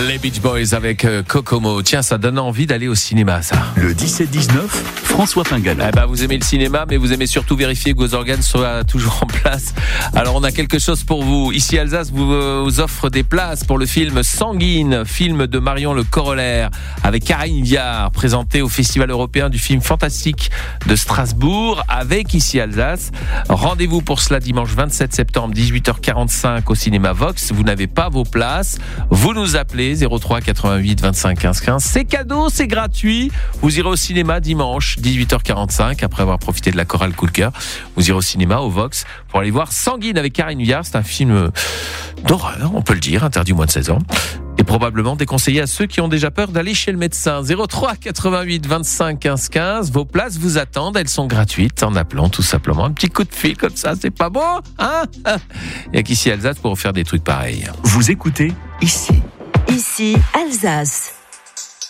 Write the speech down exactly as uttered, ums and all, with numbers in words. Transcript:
Les Beach Boys avec euh, Kokomo. Tiens, ça donne envie d'aller au cinéma, ça. Le dix-sept dix-neuf, François Pingala. Eh ben, vous aimez le cinéma, mais vous aimez surtout vérifier que vos organes soient toujours en place. Alors, on a quelque chose pour vous. Ici, Alsace vous, euh, vous offre des places pour le film Sanguine, film de Marion Le Corollaire, avec Karine Viard, présenté au Festival européen du film fantastique de Strasbourg, avec Ici Alsace. Rendez-vous pour cela dimanche vingt-sept septembre, dix-huit heures quarante-cinq au cinéma Vox. Vous n'avez pas vos places, vous nous appelez zéro trois quatre-vingt-huit vingt-cinq quinze quinze. C'est cadeau, c'est gratuit. Vous irez au cinéma dimanche dix-huit heures quarante-cinq après avoir profité de la chorale Coup de cœur. Vous irez au cinéma au Vox pour aller voir Sanguine avec Karine Viard. C'est un film d'horreur, on peut le dire, interdit aux moins de seize ans. Et probablement déconseillé à ceux qui ont déjà peur d'aller chez le médecin. zéro trois quatre-vingt-huit vingt-cinq quinze quinze. Vos places vous attendent, elles sont gratuites en appelant tout simplement. Un petit coup de fil comme ça, c'est pas beau, hein? Il y a qu'ici Alsace pour faire des trucs pareils. Vous écoutez Ici. Ici Alsace.